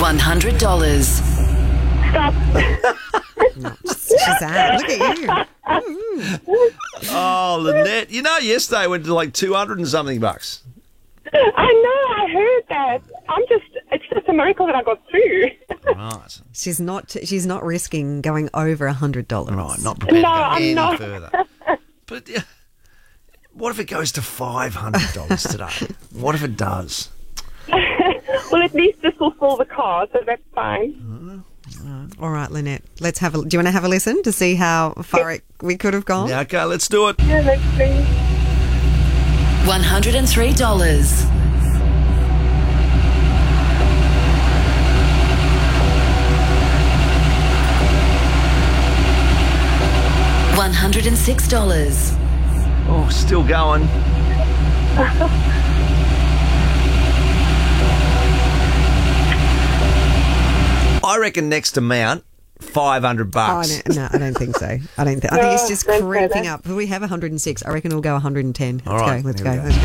$100. Stop. Shazam, look at you. Oh, Lynette. You know, yesterday I went to like 200 and something bucks. I know, I heard that. It's just a miracle that I got through. Right. She's not risking going over $100. Right, not prepared No, to go I'm any not. further. But what if it goes to $500 today? What if it does? Well, at least this will fill the car, so that's fine. All right, Lynette. Do you want to have a listen to see how far we could have gone? Yeah, okay, let's do it. Yeah, let's see. $103. $106. Oh, still going. I reckon next amount, $500. No, I don't think so. I think it's just don't say creeping that. up. We have 106. I reckon we'll go 110. All right, Let's here go. we go.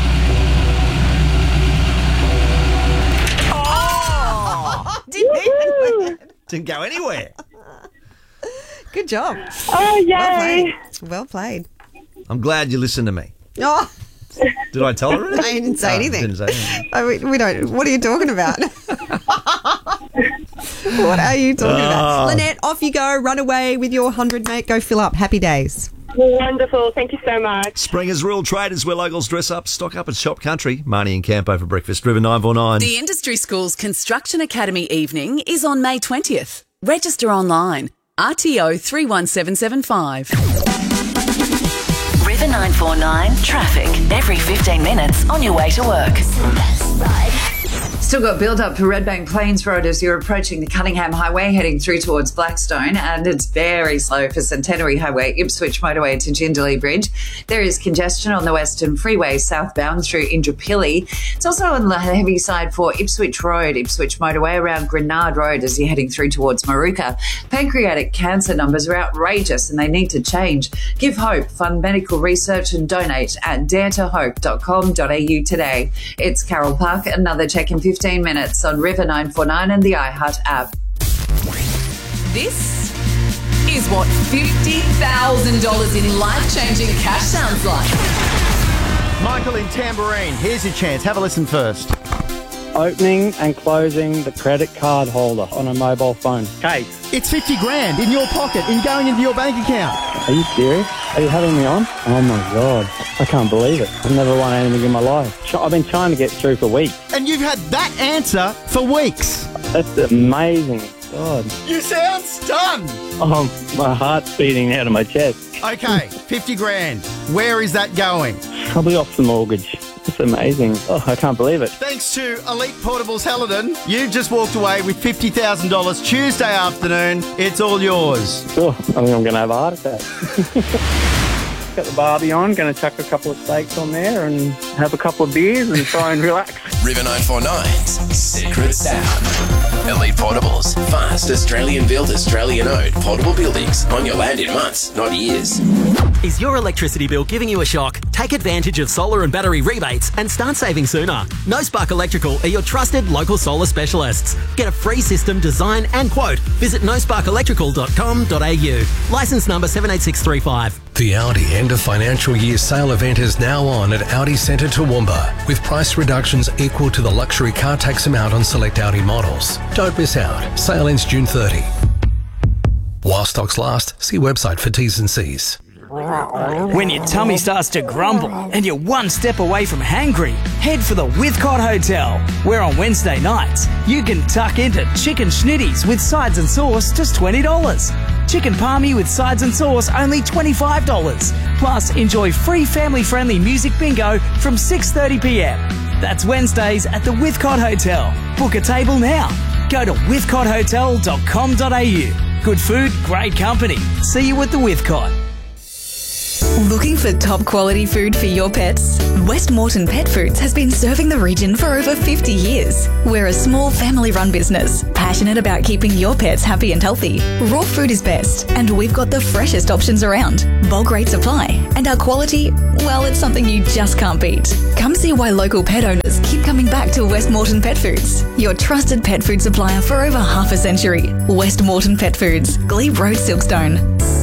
Didn't go anywhere. Good job. Oh, yay. Well played. I'm glad you listened to me. Oh, Did I tell her anything? I didn't say anything. Didn't say anything. We don't. What are you talking about? What are you talking about? Lynette, off you go. Run away with your 100, mate. Go fill up. Happy days. Wonderful. Thank you so much. Springer's Rural Traders, where locals dress up, stock up and shop country. Marnie and Campo for breakfast. River 949. The Industry Schools Construction Academy evening is on May 20th. Register online. RTO 31775. River 949 traffic. Every 15 minutes on your way to work. Still got build-up for Redbank Plains Road as you're approaching the Cunningham Highway heading through towards Blackstone, and it's very slow for Centenary Highway, Ipswich Motorway to Jindalee Bridge. There is congestion on the Western Freeway southbound through Indooroopilly. It's also on the heavy side for Ipswich Road, Ipswich Motorway around Grenard Road as you're heading through towards Maruka. Pancreatic cancer numbers are outrageous and they need to change. Give hope, fund medical research and donate at daretohope.com.au today. It's Carol Park, another check in 15 minutes on River 949 and the iHeart app. This is what $50,000 in life-changing cash sounds like. Michael in Tambourine, here's your chance. Have a listen first. Opening and closing the credit card holder on a mobile phone. Case. It's 50 grand in your pocket and going into your bank account. Are you serious? Are you having me on? Oh my God. I can't believe it. I've never won anything in my life. I've been trying to get through for weeks. And you've had that answer for weeks. That's amazing. God. You sound stunned. Oh, my heart's beating out of my chest. Okay, 50 grand. Where is that going? Probably off the mortgage. It's amazing. Oh, I can't believe it. Thanks to Elite Portables Helidon, you've just walked away with $50,000 Tuesday afternoon. It's all yours. Oh, I think I'm going to have a heart attack. Got the barbie on, going to chuck a couple of steaks on there and have a couple of beers and try and relax. River 949's Secret Sound. Elite Portables. Fast, Australian-built, Australian-owned portable buildings on your land in months, not years. Is your electricity bill giving you a shock? Take advantage of solar and battery rebates and start saving sooner. No Spark Electrical are your trusted local solar specialists. Get a free system design and quote. Visit nosparkelectrical.com.au. Licence number 78635. The Audi end of financial year sale event is now on at Audi Centre Toowoomba, with price reductions equal to the luxury car tax amount on select Audi models. Don't miss out. Sale ends June 30. While stocks last, see website for T's and C's. When your tummy starts to grumble and you're one step away from hangry, head for the Withcott Hotel, where on Wednesday nights you can tuck into chicken schnitties with sides and sauce just $20. Chicken palmy with sides and sauce only $25. Plus, enjoy free family-friendly music bingo from 6:30 p.m. That's Wednesdays at the Withcott Hotel. Book a table now. Go to withcothotel.com.au. Good food, great company. See you at the Withcott. Looking for top quality food for your pets? West Moreton Pet Foods has been serving the region for over 50 years. We're a small family-run business, passionate about keeping your pets happy and healthy. Raw food is best, and we've got the freshest options around. Bulk rate supply, And our quality, well, it's something you just can't beat. Come see why local pet owners keep coming back to West Moreton Pet Foods, your trusted pet food supplier for over half a century. West Moreton Pet Foods, Glebe Road, Silkstone.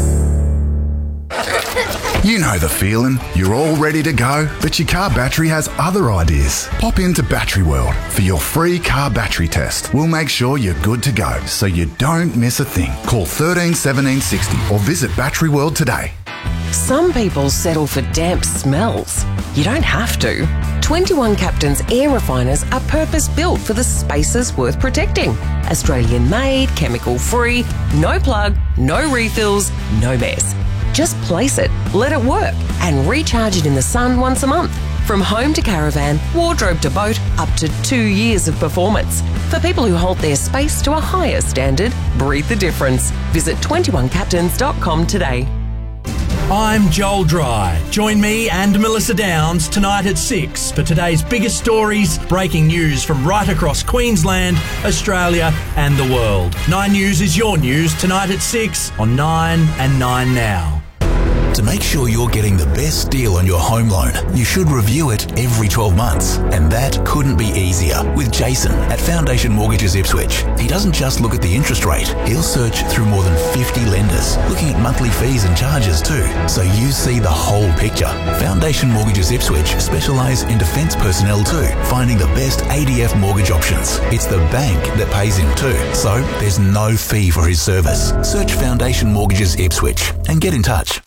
You know the feeling. You're all ready to go, but your car battery has other ideas. Pop into Battery World for your free car battery test. We'll make sure you're good to go, so you don't miss a thing. Call 13 17 60 or visit Battery World today. Some people settle for damp smells. You don't have to. 21 Captain's air refiners are purpose-built for the spaces worth protecting. Australian-made, chemical-free, no plug, no refills, no mess. Just place it, let it work, and recharge it in the sun once a month. From home to caravan, wardrobe to boat, up to 2 years of performance. For people who hold their space to a higher standard, breathe the difference. Visit 21captains.com today. I'm Joel Dry. Join me and Melissa Downs tonight at 6 for today's biggest stories, breaking news from right across Queensland, Australia and the world. 9 News is your news tonight at 6 on 9 and 9 Now. To make sure you're getting the best deal on your home loan, you should review it every 12 months. And that couldn't be easier with Jason at Foundation Mortgages Ipswich. He doesn't just look at the interest rate, he'll search through more than 50 lenders, looking at monthly fees and charges too, so you see the whole picture. Foundation Mortgages Ipswich specialise in defence personnel too, finding the best ADF mortgage options. It's the bank that pays him too, so there's no fee for his service. Search Foundation Mortgages Ipswich and get in touch.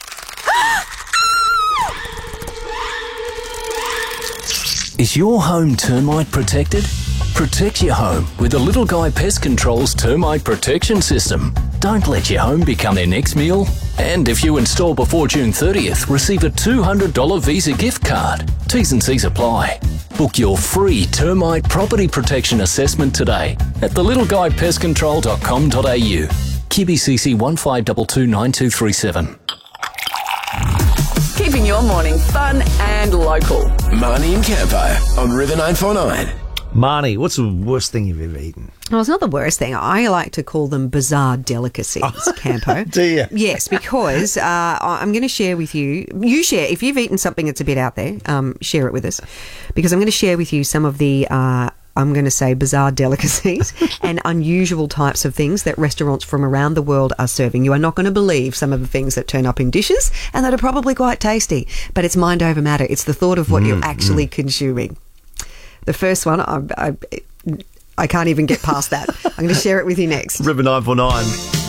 Is your home termite protected? Protect your home with the Little Guy Pest Control's termite protection system. Don't let your home become their next meal. And if you install before June 30th, receive a $200 Visa gift card. T's and C's apply. Book your free termite property protection assessment today at thelittleguypestcontrol.com.au. QBCC 15229237. Keeping your morning fun and local. Marnie and Campo on River 949. Marnie, what's the worst thing you've ever eaten? Well, it's not the worst thing. I like to call them bizarre delicacies, Campo. Do you? Yes, because I'm going to share with you. You share. If you've eaten something that's a bit out there, share it with us. Because I'm going to share with you some of the, I'm going to say, bizarre delicacies and unusual types of things that restaurants from around the world are serving. You are not going to believe some of the things that turn up in dishes and that are probably quite tasty. But it's mind over matter. It's the thought of what you're actually consuming. The first one, I can't even get past that. I'm going to share it with you next. River 949.